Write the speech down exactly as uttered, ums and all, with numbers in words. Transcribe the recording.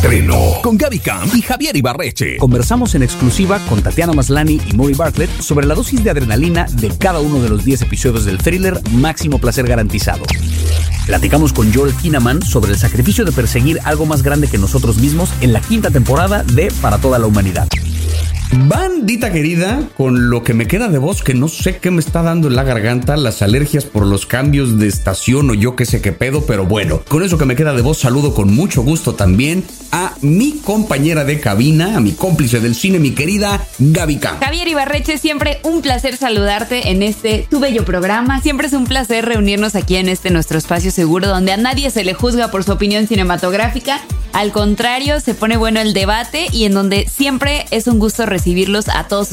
estreno con Gaby Camp y Javier Ibarreche. Conversamos en exclusiva con Tatiana Maslany y Maury Bartlett sobre la dosis de adrenalina de cada uno de los diez episodios del thriller Máximo Placer Garantizado. Platicamos con Joel Kinnaman sobre el sacrificio de perseguir algo más grande que nosotros mismos en la quinta temporada de Para Toda la Humanidad. Bandita querida, con lo que me queda de voz, que no sé qué me está dando en la garganta, las alergias por los cambios de estación o yo qué sé qué pedo, pero bueno, con eso que me queda de voz, saludo con mucho gusto también a mi compañera de cabina, a mi cómplice del cine, mi querida Gaby Camp. Javier Ibarreche, siempre un placer saludarte en este tu bello programa. Siempre es un placer reunirnos aquí en este nuestro espacio seguro, donde a nadie se le juzga por su opinión cinematográfica. Al contrario, se pone bueno el debate y en donde siempre es un gusto recibirlos a todos